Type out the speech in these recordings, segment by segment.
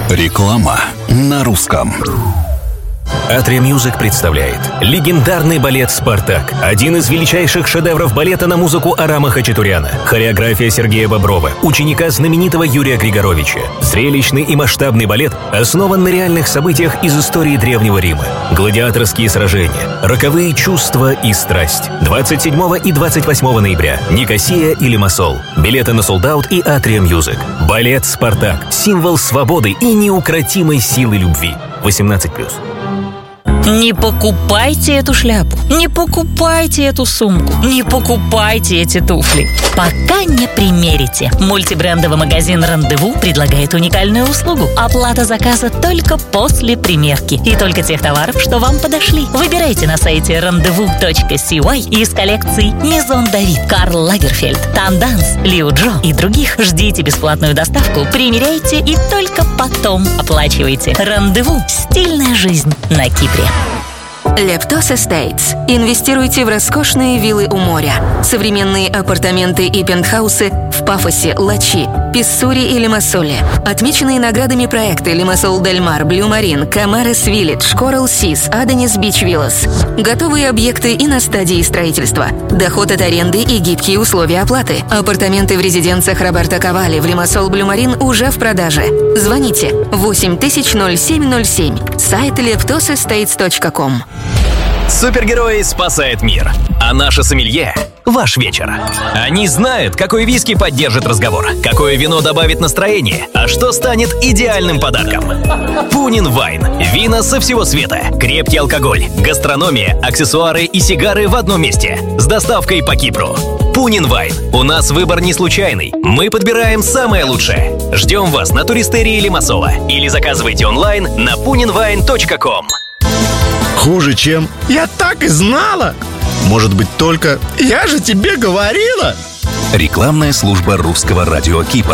Реклама на русском. Atria Music представляет легендарный балет «Спартак». Один из величайших шедевров балета на музыку Арама Хачатуряна. Хореография Сергея Боброва, ученика знаменитого Юрия Григоровича. Зрелищный и масштабный балет основан на реальных событиях из истории Древнего Рима. Гладиаторские сражения, роковые чувства и страсть. 27 и 28 ноября. Никосия и Лимассол. Билеты на Sold Out и Atria Music. Балет «Спартак» – символ свободы и неукротимой силы любви. 18+. Не покупайте эту шляпу, не покупайте эту сумку, не покупайте эти туфли, пока не примерите. Мультибрендовый магазин «Рандеву» предлагает уникальную услугу. Оплата заказа только после примерки. И только тех товаров, что вам подошли. Выбирайте на сайте rendezvous.cy из коллекций Мизон Давид, Карл Лагерфельд, Танданс, Лиу Джо и других. Ждите бесплатную доставку, примеряйте и только потом оплачивайте. «Рандеву» – стильная жизнь на Кипре. Leptos Estates. Инвестируйте в роскошные виллы у моря. Современные апартаменты и пентхаусы в Пафосе, Лачи, Писсури и Лимассоле. Отмеченные наградами проекты Лимассол Дель Мар, Блю Марин, Камарес Виллидж, Коралл Сис, Аденис Бич Виллас. Готовые объекты и на стадии строительства. Доход от аренды и гибкие условия оплаты. Апартаменты в резиденциях Роберто Кавали в Лимассол Блю Марин уже в продаже. Звоните 8000-0707. Сайт leptosestates.com. Супергерои спасают мир, а наша сомелье – ваш вечер. Они знают, какой виски поддержит разговор, какое вино добавит настроение, а что станет идеальным подарком. Пунин Вайн. Вина со всего света, крепкий алкоголь, гастрономия, аксессуары и сигары в одном месте. С доставкой по Кипру. Пунин Вайн. У нас выбор не случайный. Мы подбираем самое лучшее. Ждем вас на туристерии Лимассола или заказывайте онлайн на puninvine.com. Хуже, чем «Я так и знала». Может быть, только «Я же тебе говорила». Рекламная служба русского радио Кипр.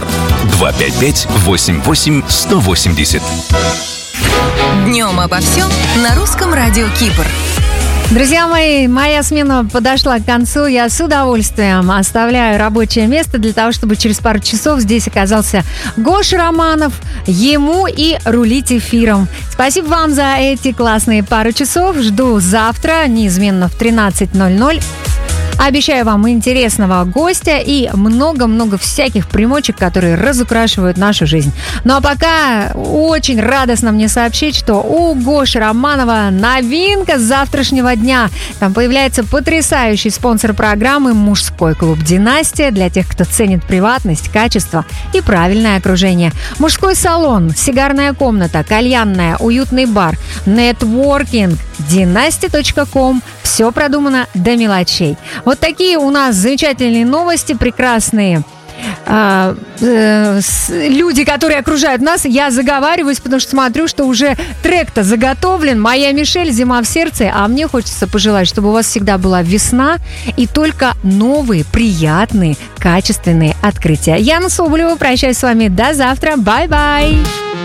255-88-180. Днем обо всем на русском радио Кипр. Друзья мои, моя смена подошла к концу. Я с удовольствием оставляю рабочее место для того, чтобы через пару часов здесь оказался Гоша Романов. Ему и рулить эфиром. Спасибо вам за эти классные пару часов. Жду завтра, неизменно в 13:00. Обещаю вам интересного гостя и много-много всяких примочек, которые разукрашивают нашу жизнь. Ну а пока очень радостно мне сообщить, что у Гоши Романова новинка с завтрашнего дня. Там появляется потрясающий спонсор программы «Мужской клуб Династия» для тех, кто ценит приватность, качество и правильное окружение. Мужской салон, сигарная комната, кальянная, уютный бар, нетворкинг, dynasty.com. Все продумано до мелочей. Вот такие у нас замечательные новости, прекрасные люди, которые окружают нас. Я заговариваюсь, потому что смотрю, что уже трек-то заготовлен. Моя Мишель, «Зима в сердце». А мне хочется пожелать, чтобы у вас всегда была весна и только новые, приятные, качественные открытия. Яна Соболева, прощаюсь с вами до завтра. Бай-бай!